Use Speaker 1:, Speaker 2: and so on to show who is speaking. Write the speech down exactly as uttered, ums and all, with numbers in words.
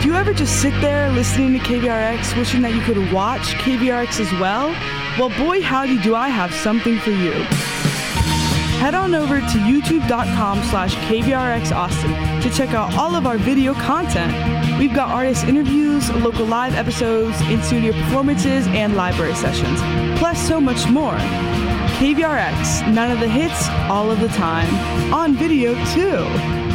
Speaker 1: you ever just sit there listening to K V R X, wishing that you could watch K V R X as well? Well, boy, howdy do I have something for you. Head on over to youtube.com slash KVRX Austin to check out all of our video content. We've got artist interviews, local live episodes, in-studio performances, and library sessions, plus so much more. K V R X, none of the hits, all of the time. On video, too.